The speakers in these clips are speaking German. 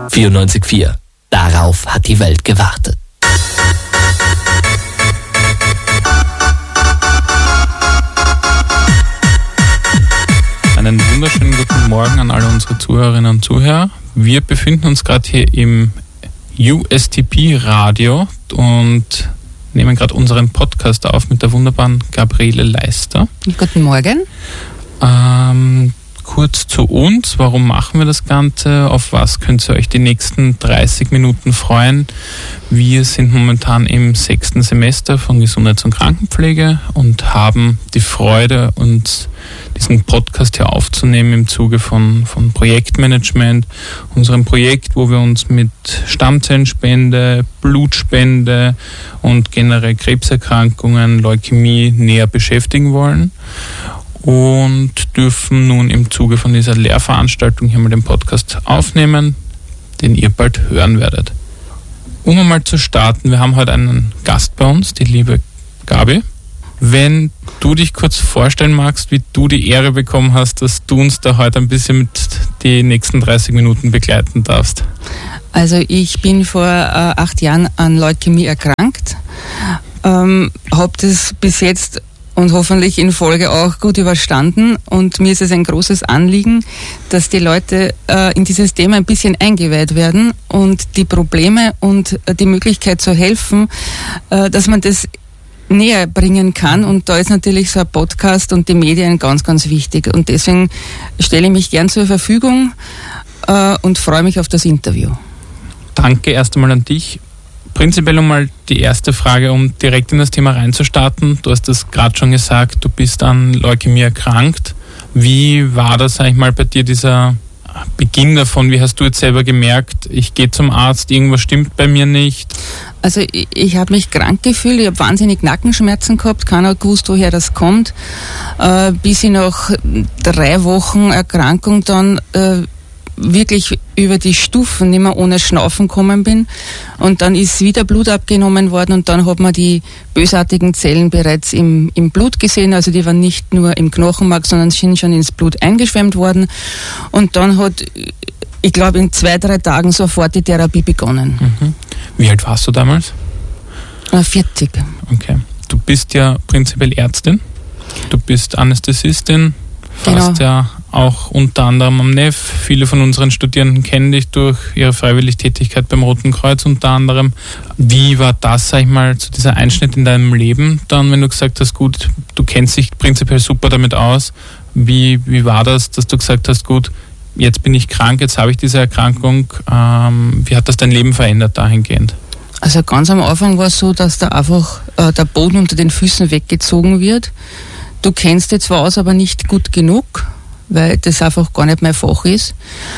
94.4. Darauf hat die Welt gewartet. Einen wunderschönen guten Morgen an alle unsere Zuhörerinnen und Zuhörer. Wir befinden uns gerade hier im USTP-Radio und nehmen gerade unseren Podcast auf mit der wunderbaren Gabriele Leister. Guten Morgen. Kurz zu uns, warum machen wir das Ganze? Auf was könnt ihr euch die nächsten 30 Minuten freuen? Wir sind momentan im 6. Semester von Gesundheits- und Krankenpflege und haben die Freude, uns diesen Podcast hier aufzunehmen im Zuge von Projektmanagement, unserem Projekt, wo wir uns mit Stammzellenspende, Blutspende und generell Krebserkrankungen, Leukämie näher beschäftigen wollen. Und dürfen nun im Zuge von dieser Lehrveranstaltung hier mal den Podcast aufnehmen, den ihr bald hören werdet. Um einmal zu starten, wir haben heute einen Gast bei uns, die liebe Gabi. Wenn du dich kurz vorstellen magst, wie du die Ehre bekommen hast, dass du uns da heute ein bisschen mit die nächsten 30 Minuten begleiten darfst. Also ich bin vor 8 Jahren an Leukämie erkrankt, habe das bis jetzt und hoffentlich in Folge auch gut überstanden. Und mir ist es ein großes Anliegen, dass die Leute in dieses Thema ein bisschen eingeweiht werden und die Probleme und die Möglichkeit zu helfen, dass man das näher bringen kann. Und da ist natürlich so ein Podcast und die Medien ganz, ganz wichtig. Und deswegen stelle ich mich gern zur Verfügung und freue mich auf das Interview. Danke erst einmal an dich. Prinzipiell einmal die erste Frage, um direkt in das Thema reinzustarten. Du hast das gerade schon gesagt, du bist an Leukämie erkrankt. Wie war das, sag ich mal, bei dir, dieser Beginn davon? Wie hast du jetzt selber gemerkt, ich gehe zum Arzt, irgendwas stimmt bei mir nicht? Also ich habe mich krank gefühlt, ich habe wahnsinnig Nackenschmerzen gehabt, keiner hat gewusst, woher das kommt, bis ich nach 3 Wochen Erkrankung dann wirklich über die Stufen nicht mehr ohne Schnaufen gekommen bin. Und dann ist wieder Blut abgenommen worden und dann hat man die bösartigen Zellen bereits im Blut gesehen. Also die waren nicht nur im Knochenmark, sondern sind schon ins Blut eingeschwemmt worden. Und dann hat, ich glaube, in 2-3 Tagen sofort die Therapie begonnen. Mhm. Wie alt warst du damals? 40. Okay. Du bist ja prinzipiell Ärztin. Du bist Anästhesistin. Fast Genau. Ja auch unter anderem am NEF. Viele von unseren Studierenden kennen dich durch ihre freiwillige Tätigkeit beim Roten Kreuz unter anderem. Wie war das, sag ich mal, zu dieser Einschnitt in deinem Leben dann, wenn du gesagt hast, gut, du kennst dich prinzipiell super damit aus. Wie war das, dass du gesagt hast, gut, jetzt bin ich krank, jetzt habe ich diese Erkrankung. Wie hat das dein Leben verändert dahingehend? Also ganz am Anfang war es so, dass da einfach der Boden unter den Füßen weggezogen wird. Du kennst dich zwar aus, aber nicht gut genug, weil das einfach gar nicht mein Fach ist.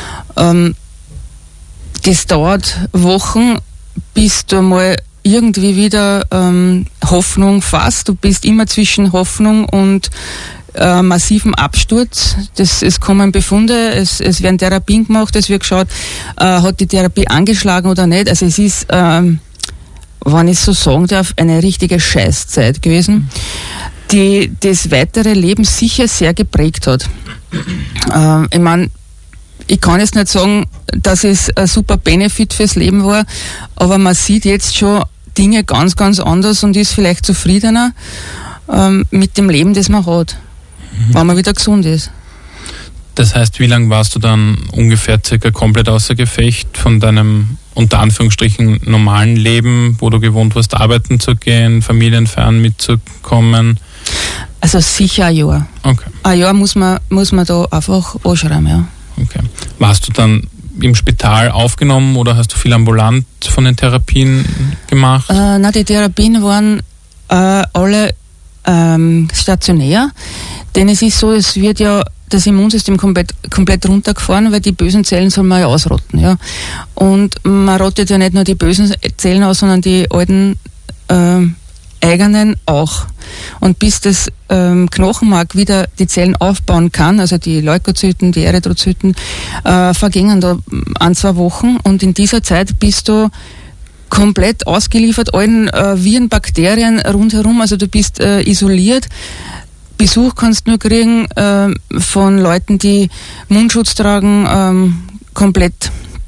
Das dauert Wochen, bis du mal irgendwie wieder Hoffnung fasst. Du bist immer zwischen Hoffnung und massivem Absturz. Es kommen Befunde, es werden Therapien gemacht, es wird geschaut, hat die Therapie angeschlagen oder nicht. Also es ist, wenn ich so sagen darf, eine richtige Scheißzeit gewesen, die das weitere Leben sicher sehr geprägt hat. Ich meine, ich kann jetzt nicht sagen, dass es ein super Benefit fürs Leben war, aber man sieht jetzt schon Dinge ganz, ganz anders und ist vielleicht zufriedener mit dem Leben, das man hat, wenn man wieder gesund ist. Das heißt, wie lange warst du dann ungefähr circa komplett außer Gefecht von deinem unter Anführungsstrichen normalen Leben, wo du gewohnt warst, arbeiten zu gehen, familienfern mitzukommen? Also sicher ein Jahr. Okay. Ein Jahr muss man da einfach anschreiben, ja. Okay. Warst du dann im Spital aufgenommen oder hast du viel ambulant von den Therapien gemacht? Nein, die Therapien waren alle stationär, denn es ist so, es wird ja das Immunsystem komplett runtergefahren, weil die bösen Zellen soll man ja ausrotten, ja. Und man rottet ja nicht nur die bösen Zellen aus, sondern die alten eigenen auch. Und bis das Knochenmark wieder die Zellen aufbauen kann, also die Leukozyten, die Erythrozyten, vergingen da 1-2 Wochen. Und in dieser Zeit bist du komplett ausgeliefert allen Viren, Bakterien rundherum. Also du bist isoliert. Besuch kannst du nur kriegen von Leuten, die Mundschutz tragen, komplett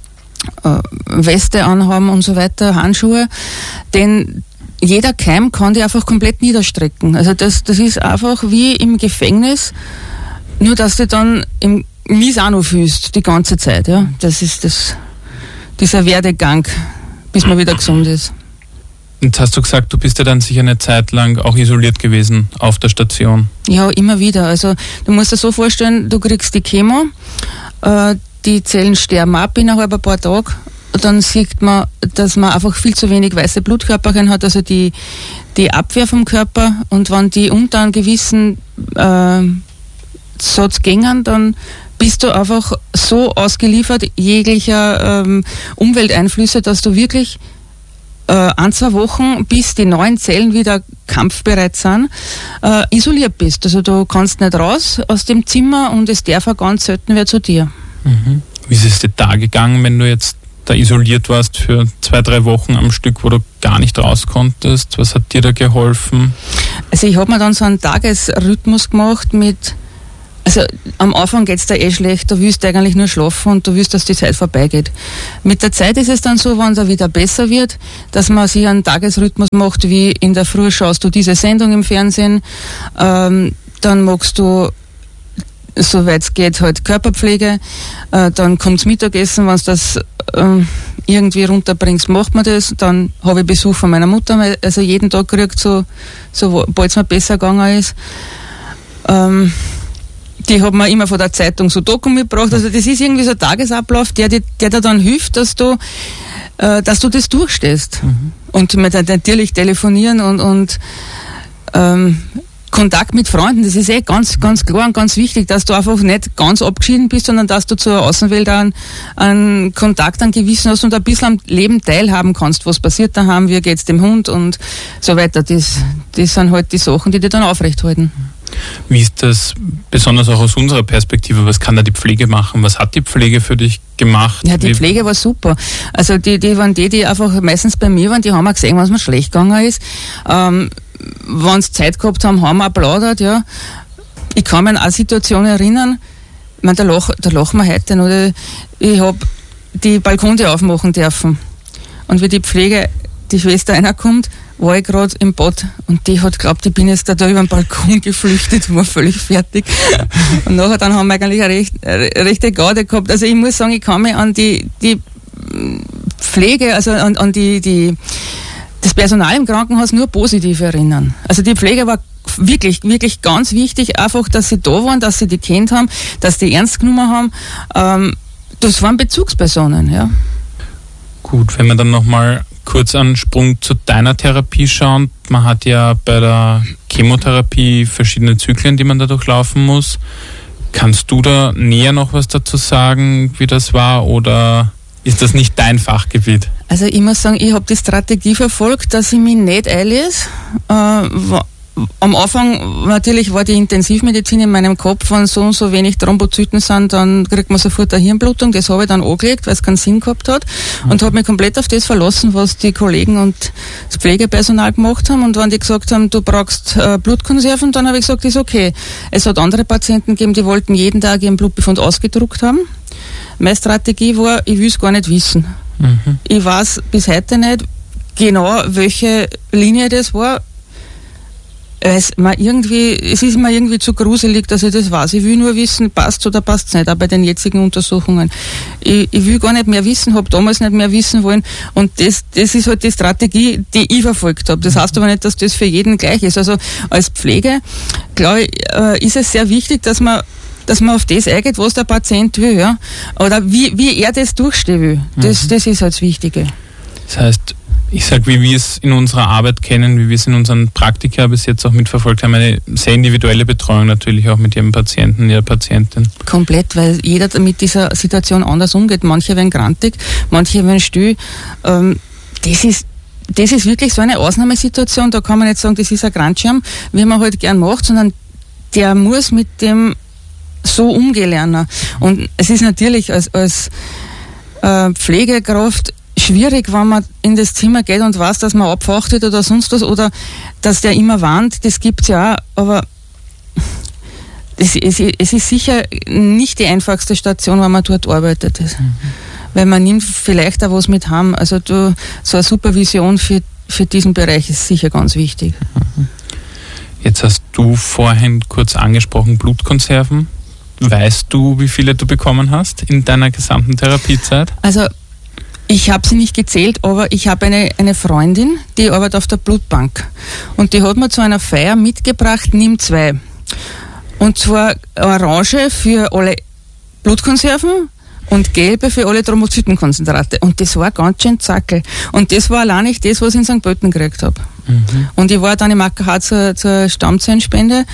Weste anhaben und so weiter, Handschuhe, denn jeder Keim kann die einfach komplett niederstrecken. Also das ist einfach wie im Gefängnis, nur dass du dann im mies auch noch fühlst, die ganze Zeit. Ja? Das ist dieser Werdegang, bis man wieder gesund ist. Jetzt hast du gesagt, du bist ja dann sicher eine Zeit lang auch isoliert gewesen auf der Station. Ja, immer wieder. Also du musst dir so vorstellen, du kriegst die Chemo, die Zellen sterben ab innerhalb ein paar Tage. Dann sieht man, dass man einfach viel zu wenig weiße Blutkörperchen hat, also die Abwehr vom Körper. Und wenn die unter einen gewissen Satz gingen, dann bist du einfach so ausgeliefert jeglicher Umwelteinflüsse, dass du wirklich 1-2 Wochen, bis die neuen Zellen wieder kampfbereit sind, isoliert bist. Also du kannst nicht raus aus dem Zimmer und es darf auch ganz selten wer zu dir. Mhm. Wie ist es dir da gegangen, wenn du jetzt da isoliert warst für 2-3 Wochen am Stück, wo du gar nicht raus konntest? Was hat dir da geholfen? Also ich habe mir dann so einen Tagesrhythmus gemacht also am Anfang geht's dir schlecht, du willst eigentlich nur schlafen und du willst, dass die Zeit vorbeigeht. Mit der Zeit ist es dann so, wenn es wieder besser wird, dass man sich einen Tagesrhythmus macht, wie in der Früh schaust du diese Sendung im Fernsehen, dann magst du, soweit es geht, halt Körperpflege, dann kommt's Mittagessen, wenn du das irgendwie runterbringst, macht man das, dann habe ich Besuch von meiner Mutter, also jeden Tag kriegt sobald es mir besser gegangen ist. Die hat mir immer von der Zeitung so Doku mitgebracht. Also das ist irgendwie so ein Tagesablauf, der dir dann hilft, dass du das durchstehst. Mhm. Und mit natürlich telefonieren und Kontakt mit Freunden, das ist ganz, ganz klar und ganz wichtig, dass du einfach nicht ganz abgeschieden bist, sondern dass du zur Außenwelt einen Kontakt, einen gewissen hast und ein bisschen am Leben teilhaben kannst. Was passiert daheim, wie geht's dem Hund und so weiter. Das sind halt die Sachen, die dir dann aufrechthalten. Wie ist das, besonders auch aus unserer Perspektive, was kann da die Pflege machen? Was hat die Pflege für dich gemacht? Ja, die Pflege war super. Also die waren die einfach meistens bei mir waren, die haben auch gesehen, was mir schlecht gegangen ist. Wenn sie Zeit gehabt haben wir applaudert, ja. Ich kann mich an eine Situation erinnern, ich meine, da lachen wir heute noch. Ich habe die Balkone aufmachen dürfen. Und wie die Schwester reinkommt, war ich gerade im Bad und die hat geglaubt, ich bin jetzt da über den Balkon geflüchtet, war völlig fertig. Und nachher dann haben wir eigentlich eine rechte Garde gehabt. Also ich muss sagen, ich kann mich an die Pflege, also an das Personal im Krankenhaus nur positiv erinnern. Also die Pflege war wirklich, wirklich ganz wichtig, einfach, dass sie da waren, dass sie die kennt haben, dass die ernst genommen haben. Das waren Bezugspersonen, ja. Gut, wenn wir dann nochmal kurz einen Sprung zu deiner Therapie schauen. Man hat ja bei der Chemotherapie verschiedene Zyklen, die man da durchlaufen muss. Kannst du da näher noch was dazu sagen, wie das war, oder ist das nicht dein Fachgebiet? Also ich muss sagen, ich habe die Strategie verfolgt, dass ich mich nicht einlese. Am Anfang natürlich war die Intensivmedizin in meinem Kopf, wenn so und so wenig Thrombozyten sind, dann kriegt man sofort eine Hirnblutung. Das habe ich dann angelegt, weil es keinen Sinn gehabt hat, und habe mich komplett auf das verlassen, was die Kollegen und das Pflegepersonal gemacht haben. Und wenn die gesagt haben, du brauchst Blutkonserven, dann habe ich gesagt, ist okay. Es hat andere Patienten gegeben, die wollten jeden Tag ihren Blutbefund ausgedruckt haben. Meine Strategie war, ich will es gar nicht wissen. Mhm. Ich weiß bis heute nicht genau, welche Linie das war. Es ist mir irgendwie zu gruselig, dass ich das weiß. Ich will nur wissen, passt oder passt es nicht, auch bei den jetzigen Untersuchungen. Ich will gar nicht mehr wissen, habe damals nicht mehr wissen wollen, und das ist halt die Strategie, die ich verfolgt habe. Das heißt aber nicht, dass das für jeden gleich ist. Also als Pflege, glaube ich, ist es sehr wichtig, dass man auf das eingeht, was der Patient will, ja. Oder wie er das durchstehen will. Das ist halt das Wichtige. Das heißt, ich sage, wie wir es in unserer Arbeit kennen, wie wir es in unseren Praktika bis jetzt auch mitverfolgt haben, eine sehr individuelle Betreuung natürlich auch mit jedem Patienten, jeder Patientin. Komplett, weil jeder mit dieser Situation anders umgeht. Manche werden grantig, manche werden still. Das ist wirklich so eine Ausnahmesituation, da kann man nicht sagen, das ist ein Grandschirm, wie man halt gern macht, sondern der muss mit dem so umgehen lernen. Und es ist natürlich als Pflegekraft schwierig, wenn man in das Zimmer geht und weiß, dass man abfachtet oder sonst was, oder dass der immer warnt, das gibt's ja auch, aber es ist sicher nicht die einfachste Station, wenn man dort arbeitet. weil man nimmt vielleicht auch was mit heim. Also so eine Supervision für diesen Bereich ist sicher ganz wichtig. Jetzt hast du vorhin kurz angesprochen, Blutkonserven. Weißt du, wie viele du bekommen hast in deiner gesamten Therapiezeit? Also ich habe sie nicht gezählt, aber ich habe eine Freundin, die arbeitet auf der Blutbank. Und die hat mir zu einer Feier mitgebracht, nimm 2. Und zwar orange für alle Blutkonserven und gelbe für alle Thrombozytenkonzentrate. Und das war ganz schön zackel. Und das war allein nicht das, was ich in St. Pölten gekriegt habe. Mhm. Und ich war dann im AKH zur Stammzellenspende,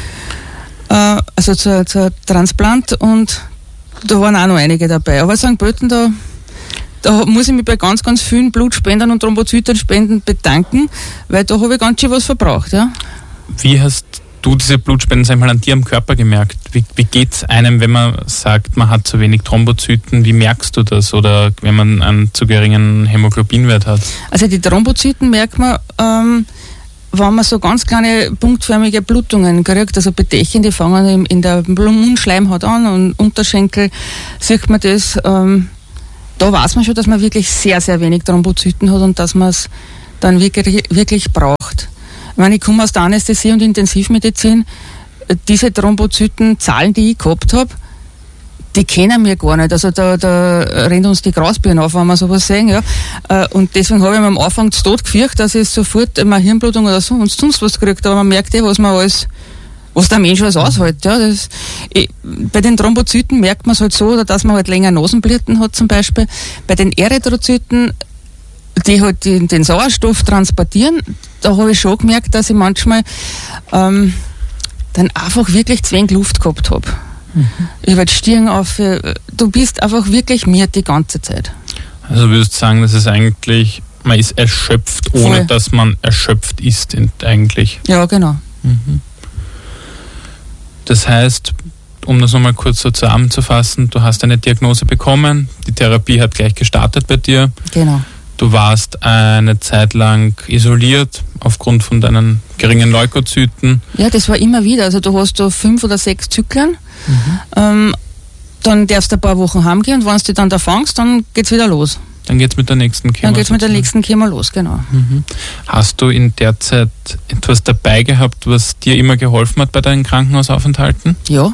also zur Transplant, und da waren auch noch einige dabei. Aber St. Pölten, da muss ich mich bei ganz, ganz vielen Blutspendern und Thrombozytenspenden bedanken, weil da habe ich ganz schön was verbraucht. Ja. Wie hast du diese Blutspenden, sag ich mal, an dir am Körper gemerkt? Wie geht es einem, wenn man sagt, man hat zu wenig Thrombozyten? Wie merkst du das? Oder wenn man einen zu geringen Hämoglobinwert hat? Also die Thrombozyten merkt man, wenn man so ganz kleine punktförmige Blutungen kriegt, also Bedächen, die fangen in der Mundschleimhaut an und Unterschenkel, sieht man das. Da weiß man schon, dass man wirklich sehr, sehr wenig Thrombozyten hat und dass man es dann wirklich braucht. Ich meine, ich komme aus der Anästhesie und Intensivmedizin. Diese Thrombozytenzahlen, die ich gehabt habe, die kennen wir gar nicht. Also da rennt uns die Grasbirnen auf, wenn wir sowas sehen. Ja. Und deswegen habe ich mir am Anfang zu Tod gefürchtet, dass ich sofort eine Hirnblutung oder so und sonst was kriegt. Aber man merkt ja, was der Mensch alles aushält. Ja. Bei den Thrombozyten merkt man es halt so, dass man halt länger Nasenblüten hat zum Beispiel. Bei den Erythrozyten, die halt den Sauerstoff transportieren, da habe ich schon gemerkt, dass ich manchmal dann einfach wirklich zu wenig Luft gehabt habe. Mhm. Über die Stirn auf. Du bist einfach wirklich miert die ganze Zeit. Also würdest du sagen, dass es eigentlich, man ist erschöpft, ohne Voll. dass man erschöpft ist eigentlich? Ja, genau. Mhm. Das heißt, um das nochmal kurz so zusammenzufassen, du hast eine Diagnose bekommen, die Therapie hat gleich gestartet bei dir. Genau. Du warst eine Zeit lang isoliert aufgrund von deinen geringen Leukozyten. Ja, das war immer wieder. Also du hast da 5 oder 6 Zyklen. Mhm. Dann darfst du ein paar Wochen heimgehen und wenn du dich dann da fängst, dann geht's wieder los. Dann geht's mit der nächsten Chemo. Dann geht's mit der nächsten Chemo los, genau. Mhm. Hast du in der Zeit etwas dabei gehabt, was dir immer geholfen hat bei deinen Krankenhausaufenthalten? Ja.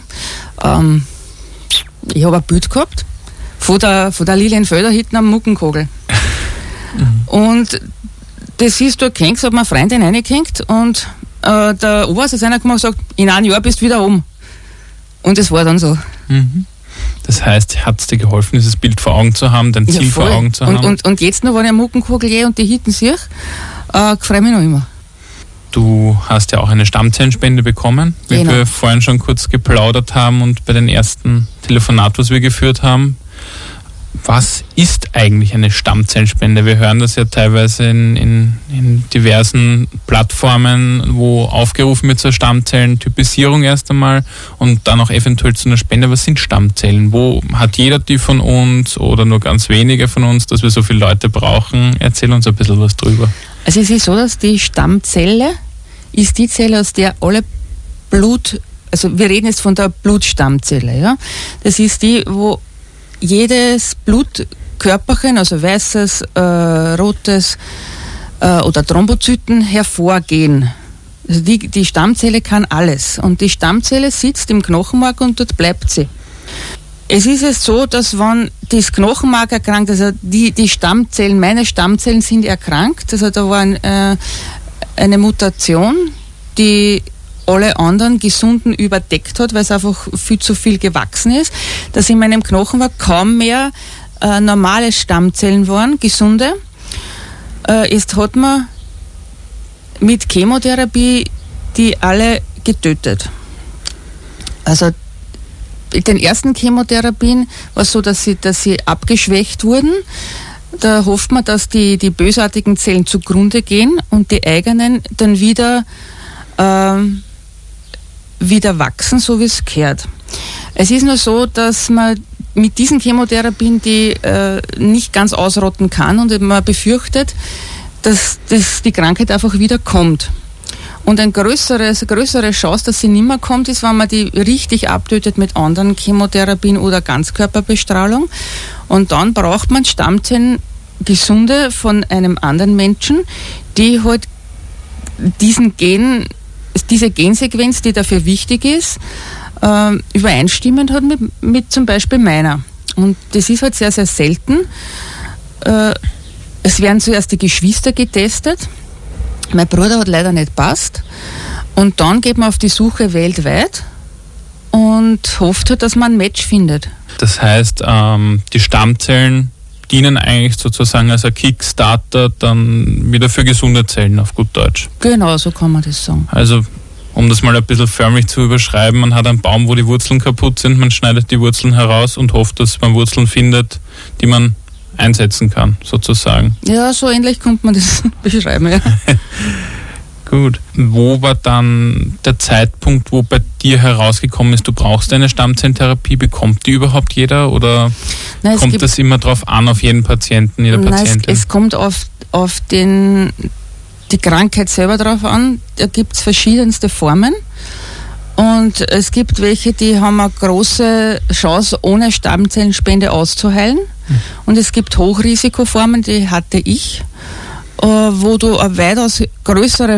Ich habe ein Bild gehabt von der Lilienfelder hinten am Muckenkogel. Und das ist, du kennst, hat mir eine Freundin reingehängt und der Oberst ist einer gekommen und gesagt, in einem Jahr bist du wieder um. Und das war dann so. Mhm. Das heißt, hat es dir geholfen, dieses Bild vor Augen zu haben, dein Ziel vor Augen zu haben? Und jetzt noch, wenn ich am Muckenkogel gehe und die Hitten sehe, freue mich noch immer. Du hast ja auch eine Stammzellenspende bekommen, wie wir vorhin schon kurz geplaudert haben und bei den ersten Telefonat, was wir geführt haben. Was ist eigentlich eine Stammzellenspende? Wir hören das ja teilweise in diversen Plattformen, wo aufgerufen wird zur Stammzellentypisierung erst einmal und dann auch eventuell zu einer Spende. Was sind Stammzellen? Wo hat jeder die von uns oder nur ganz wenige von uns, dass wir so viele Leute brauchen? Erzähl uns ein bisschen was drüber. Also es ist so, dass die Stammzelle ist die Zelle, aus der alle also wir reden jetzt von der Blutstammzelle, ja. Das ist die, wo jedes Blutkörperchen, also weißes, rotes oder Thrombozyten hervorgehen. Also die Stammzelle kann alles. Und die Stammzelle sitzt im Knochenmark und dort bleibt sie. Es ist jetzt so, dass wenn das Knochenmark erkrankt, also die Stammzellen, meine Stammzellen sind erkrankt, also da war eine Mutation, die alle anderen Gesunden überdeckt hat, weil es einfach viel zu viel gewachsen ist, dass in meinem Knochenmark kaum mehr normale Stammzellen waren, gesunde. Jetzt hat man mit Chemotherapie die alle getötet. Also in den ersten Chemotherapien war es so, dass sie abgeschwächt wurden. Da hofft man, dass die bösartigen Zellen zugrunde gehen und die eigenen dann wieder wachsen, so wie es gehört. Es ist nur so, dass man mit diesen Chemotherapien die nicht ganz ausrotten kann und man befürchtet, dass die Krankheit einfach wieder kommt. Und eine größere Chance, dass sie nicht mehr kommt, ist, wenn man die richtig abtötet mit anderen Chemotherapien oder Ganzkörperbestrahlung. Und dann braucht man Stammzellen, gesunde von einem anderen Menschen, die halt diese Gensequenz, die dafür wichtig ist, übereinstimmend hat mit zum Beispiel meiner. Und das ist halt sehr, sehr selten. Es werden zuerst die Geschwister getestet. Mein Bruder hat leider nicht passt. Und dann geht man auf die Suche weltweit und hofft halt, dass man ein Match findet. Das heißt, die Stammzellen dienen eigentlich sozusagen als ein Kickstarter dann wieder für gesunde Zellen, auf gut Deutsch. Genau, so kann man das sagen. Also, um das mal ein bisschen förmlich zu überschreiben, man hat einen Baum, wo die Wurzeln kaputt sind, man schneidet die Wurzeln heraus und hofft, dass man Wurzeln findet, die man einsetzen kann, sozusagen. Ja, so ähnlich könnte man das beschreiben, ja. Gut. Wo war dann der Zeitpunkt, wo bei dir herausgekommen ist, du brauchst eine Stammzellentherapie? Bekommt die überhaupt jeder oder kommt das immer drauf an, auf jeden Patienten, jede Patientin? Es kommt auf die Krankheit selber drauf an. Da gibt es verschiedenste Formen. Und es gibt welche, die haben eine große Chance, ohne Stammzellenspende auszuheilen. Und es gibt Hochrisikoformen, die hatte ich, wo du eine weitaus größere